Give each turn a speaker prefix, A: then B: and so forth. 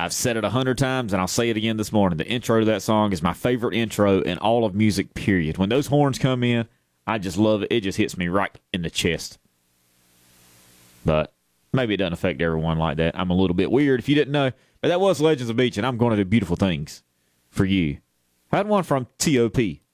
A: I've said it 100 times, and I'll say it again this morning. The intro to that song is my favorite intro in all of music, period. When those horns come in, I just love it. It just hits me right in the chest. But maybe it doesn't affect everyone like that. I'm a little bit weird if you didn't know. But that was Legends of Beach, and I'm going to do beautiful things for you. I had one from T.O.P.